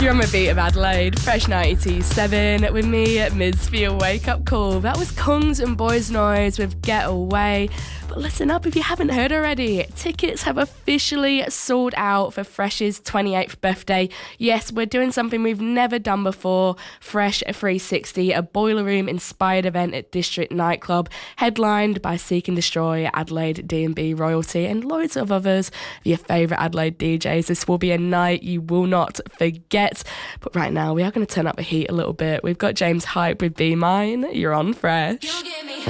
You're on the beat of Adelaide, Fresh 92.7 with me, Miz, for your wake-up call. That was Kungs and Boys Noise with Get Away. But listen up if you haven't heard already. Tickets have officially sold out for Fresh's 28th birthday. Yes, we're doing something we've never done before. Fresh 360, a boiler room-inspired event at District Nightclub, headlined by Seek and Destroy, Adelaide D&B Royalty, and loads of others of your favourite Adelaide DJs. This will be a night you will not forget. But right now, we are going to turn up the heat a little bit. We've got James Hype with Be Mine. You're on Fresh.